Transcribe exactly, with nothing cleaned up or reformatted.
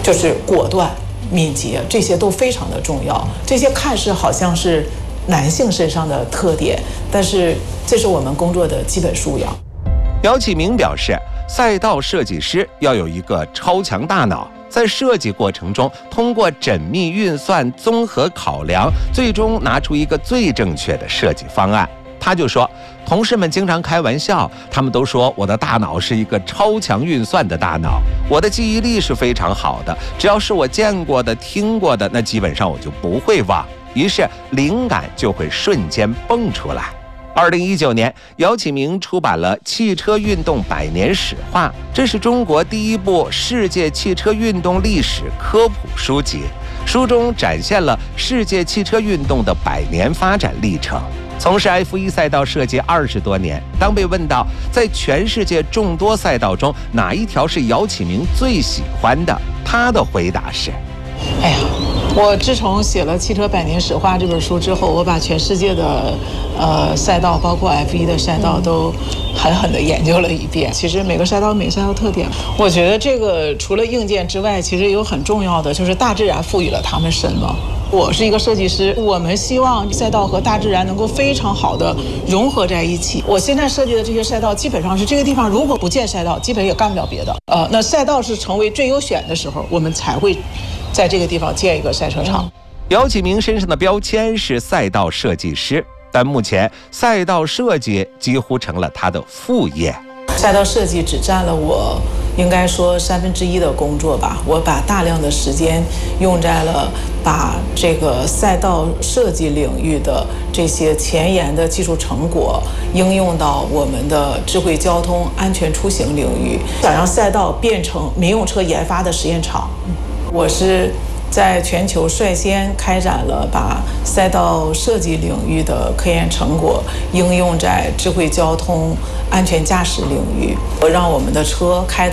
就是果断、敏捷，这些都非常的重要。这些看似好像是男性身上的特点，但是这是我们工作的基本素养。 姚启明表示，赛道设计师要有一个超强大脑，在设计过程中通过缜密运算、综合考量，最终拿出一个最正确的设计方案。他就说，同事们经常开玩笑，他们都说我的大脑是一个超强运算的大脑，我的记忆力是非常好的，只要是我见过的、听过的，那基本上我就不会忘，于是灵感就会瞬间蹦出来。二零一九年，姚启明出版了《汽车运动百年史话》，这是中国第一部世界汽车运动历史科普书籍。书中展现了世界汽车运动的百年发展历程。从事 F 一 赛道设计二十多年，当被问到在全世界众多赛道中哪一条是姚启明最喜欢的，他的回答是： 哎呀，我自从写了《汽车百年史话》这本书之后，我把全世界的呃赛道，包括 F 一 的赛道都狠狠地研究了一遍。其实每个赛道每个赛道特点，我觉得这个除了硬件之外，其实有很重要的就是大自然赋予了他们什么。我是一个设计师，我们希望赛道和大自然能够非常好的融合在一起。我现在设计的这些赛道，基本上是这个地方如果不建赛道，基本也干不了别的。呃，那赛道是成为最优选的时候，我们才会在这个地方建一个赛车场。 姚启明身上的标签是赛道设计师，但目前赛道设计几乎成了他的副业。 赛道设计只占了我应该说三分之一的工作吧，我把大量的时间用在了把这个赛道设计领域的这些前沿的技术成果应用到我们的智慧交通安全出行领域，想让赛道变成民用车研发的实验场。我是在全球率先开展了把赛道设计领域的科研成果应用在智慧交通安全驾驶领域，我让我们的车开